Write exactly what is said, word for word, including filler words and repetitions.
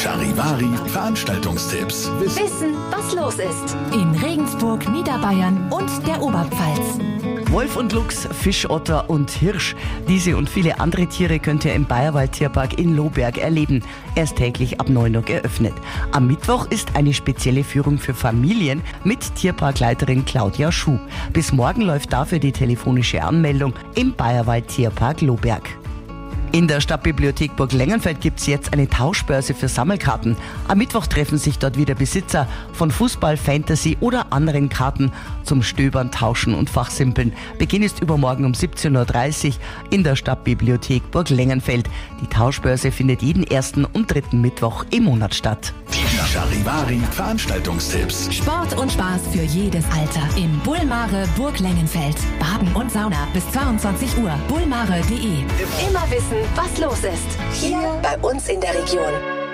Charivari Veranstaltungstipps. Wissen, was los ist. In Regensburg, Niederbayern und der Oberpfalz. Wolf und Luchs, Fischotter und Hirsch. Diese und viele andere Tiere könnt ihr im Bayerwald-Tierpark in Lohberg erleben. Er ist täglich ab neun Uhr geöffnet. Am Mittwoch ist eine spezielle Führung für Familien mit Tierparkleiterin Claudia Schuh. Bis morgen läuft dafür die telefonische Anmeldung im Bayerwald-Tierpark Lohberg. In der Stadtbibliothek Burg Lengenfeld gibt es jetzt eine Tauschbörse für Sammelkarten. Am Mittwoch treffen sich dort wieder Besitzer von Fußball, Fantasy oder anderen Karten zum Stöbern, Tauschen und Fachsimpeln. Beginn ist übermorgen um siebzehn Uhr dreißig in der Stadtbibliothek Burg Lengenfeld. Die Tauschbörse findet jeden ersten und dritten Mittwoch im Monat statt. Charivari Veranstaltungstipps. Sport und Spaß für jedes Alter. Im Bullmare Burg Lengenfeld. Baden und Sauna bis zweiundzwanzig Uhr. bullmare punkt de. Immer wissen, was los ist. Hier bei uns in der Region.